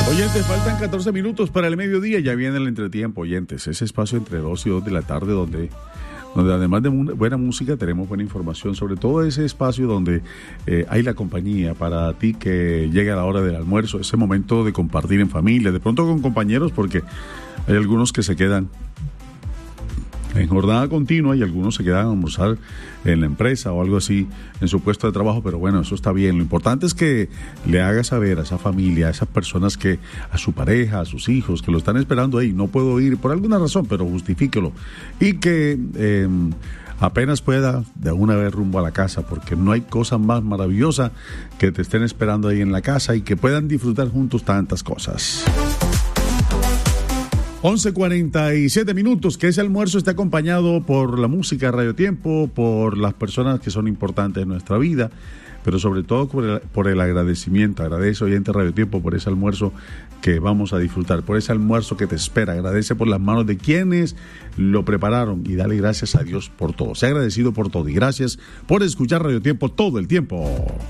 Oyentes, faltan 14 minutos para el mediodía, ya viene el entretiempo, oyentes, ese espacio entre 2 y 2 de la tarde donde además de buena música tenemos buena información, sobre todo ese espacio donde hay la compañía para ti que llega a la hora del almuerzo, ese momento de compartir en familia, de pronto con compañeros, porque hay algunos que se quedan en jornada continua y algunos se quedan a almorzar en la empresa o algo así en su puesto de trabajo, pero bueno, eso está bien. Lo importante es que le haga saber a esa familia, a esas personas, que a su pareja, a sus hijos, que lo están esperando ahí, no puedo ir por alguna razón, pero justifíquelo, y que apenas pueda, de una vez rumbo a la casa, porque no hay cosa más maravillosa que te estén esperando ahí en la casa y que puedan disfrutar juntos tantas cosas. 11:47 minutos, que ese almuerzo está acompañado por la música Radio Tiempo, por las personas que son importantes en nuestra vida, pero sobre todo por el agradecimiento. Agradece, oyente Radio Tiempo, por ese almuerzo que vamos a disfrutar, por ese almuerzo que te espera. Agradece por las manos de quienes lo prepararon y dale gracias a Dios por todo. Sea agradecido por todo y gracias por escuchar Radio Tiempo todo el tiempo.